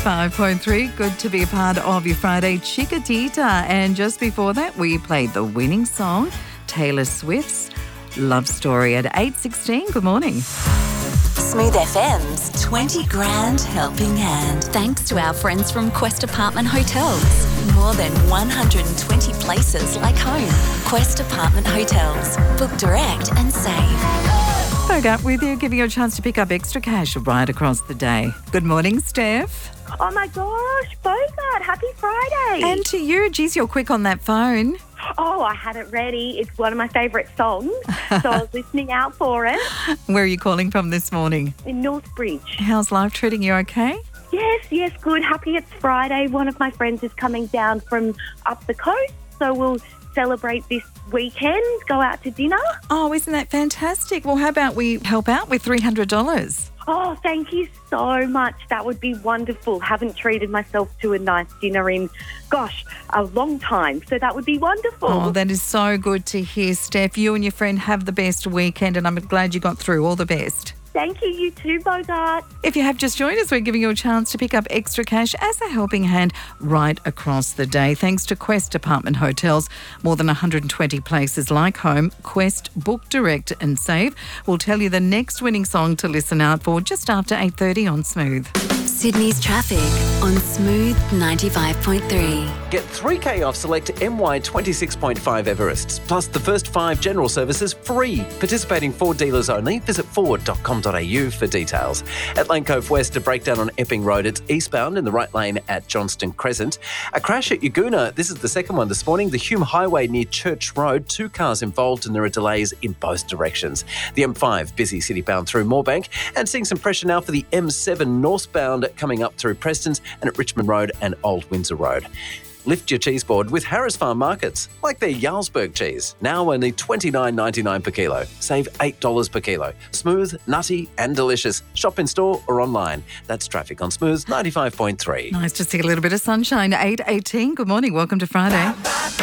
95.3, good to be a part of your Friday Chiquitita. And just before that, we played the winning song, Taylor Swift's Love Story at 8:16. Good morning. Smooth FM's 20 grand helping hand. Thanks to our friends from Quest Apartment Hotels. More than 120 places like home. Quest Apartment Hotels. Book direct and save. Bogart with you, giving you a chance to pick up extra cash right across the day. Good morning, Steph. Oh my gosh, Bogart, happy Friday. And to you, geez, you're quick on that phone. Oh, I had it ready. It's one of my favourite songs, so I was listening out for it. Where are you calling from this morning? In Northbridge. How's life treating you okay? Yes, good. Happy it's Friday. One of my friends is coming down from up the coast, so we'll celebrate this weekend, go out to dinner. Oh, isn't that fantastic? Well, how about we help out with $300? Oh, thank you so much. That would be wonderful. Haven't treated myself to a nice dinner in, a long time. So that would be wonderful. Oh, that is so good to hear, Steph. You and your friend have the best weekend, and I'm glad you got through. All the best. Thank you, you too, Bogart. If you have just joined us, we're giving you a chance to pick up extra cash as a helping hand right across the day. Thanks to Quest Apartment Hotels. More than 120 places like home. Quest, book direct and save. We'll tell you the next winning song to listen out for just after 8:30 on Smooth. Sydney's traffic on Smooth 95.3. Get 3K off select MY 26.5 Everests, plus the first 5 general services free. Participating Ford dealers only. Visit ford.com.au for details. At Lane Cove West, a breakdown on Epping Road. It's eastbound in the right lane at Johnston Crescent. A crash at Yagoona. This is the second one this morning. The Hume Highway near Church Road. 2 cars involved and there are delays in both directions. The M5 busy citybound through Moorebank, and seeing some pressure now for the M7 northbound coming up through Prestons and at Richmond Road and Old Windsor Road. Lift your cheese board with Harris Farm Markets, like their Jarlsberg cheese. Now only $29.99 per kilo. Save $8 per kilo. Smooth, nutty and delicious. Shop in store or online. That's traffic on Smooth 95.3. Nice to see a little bit of sunshine. 8:18. Good morning. Welcome to Friday.